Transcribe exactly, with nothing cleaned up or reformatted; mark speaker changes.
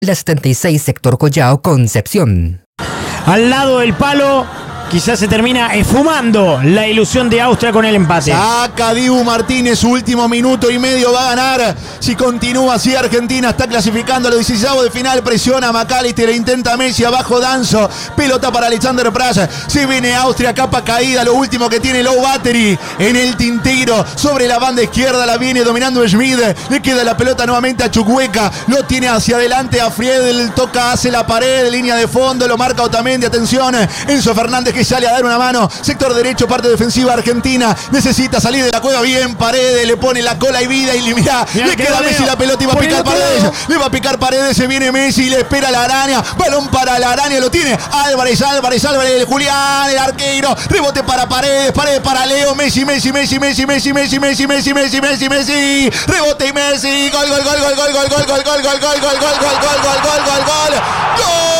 Speaker 1: La setenta y seis, sector Collao, Concepción.
Speaker 2: Al lado del palo, quizás se termina esfumando la ilusión de Austria con el empate.
Speaker 3: Saca Dibu Martínez, su último minuto y medio va a ganar. Si continúa así, Argentina está clasificando a los dieciséis de final. Presiona a McAllister, intenta Messi, abajo Danzo. Pelota para Alexander Prass. Se viene Austria, capa caída. Lo último que tiene Low Battery en el tintero. Sobre la banda izquierda la viene dominando Schmid. Le queda la pelota nuevamente a Chukwueka. Lo tiene hacia adelante a Friedel. Toca, hace la pared, línea de fondo. Lo marca Otamendi. Atención, Enzo Fernández que sale a dar una mano. Sector derecho, parte defensiva Argentina. Necesita salir de la cueva bien. Paredes le pone la cola y vida. Y mira,
Speaker 2: Mirá,
Speaker 3: le queda a Messi la pelota y va a picar Paredes. Lado. Le va a picar Paredes. Se viene Messi. Le espera la araña. Balón para la araña. Lo tiene Álvarez, Álvarez, Álvarez. El Julián, el arquero. Rebote para Paredes. Paredes para Leo. Messi, Messi, Messi, Messi, Messi, Messi, Messi, Messi, Messi, Messi, Messi. Rebote y Messi. Gol, gol, gol, gol, gol, gol, gol, gol, gol, gol, gol, gol, gol, gol, gol, gol, gol, gol, gol. ¡Gol!